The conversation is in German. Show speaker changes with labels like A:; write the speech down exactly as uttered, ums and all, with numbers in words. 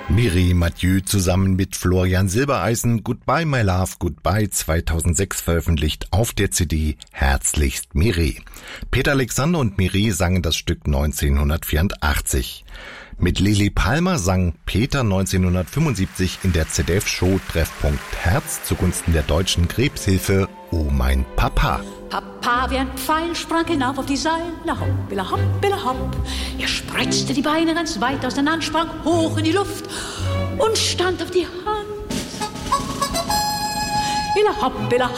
A: Mireille Mathieu zusammen mit Florian Silbereisen, Goodbye My Love, Goodbye zweitausendsechs veröffentlicht auf der C D Herzlichst Mireille. Peter Alexander und Mireille sangen das Stück neunzehnhundertvierundachtzig. Mit Lili Palmer sang Peter neunzehnhundertfünfundsiebzig in der Z D F-Show Treffpunkt Herz zugunsten der Deutschen Krebshilfe Oh mein Papa.
B: Papa wie ein Pfeil sprang hinauf auf die Seile, hopp, billa hopp, billa hopp. Er spreizte die Beine ganz weit auseinander, sprang hoch in die Luft und stand auf die Hand. Billa hopp, billa